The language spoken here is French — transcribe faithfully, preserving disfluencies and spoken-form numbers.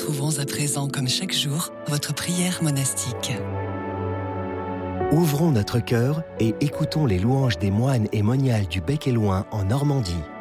retrouvons à présent, comme chaque jour, votre prière monastique. Ouvrons notre cœur et écoutons les louanges des moines et moniales du Bec et Loing en Normandie.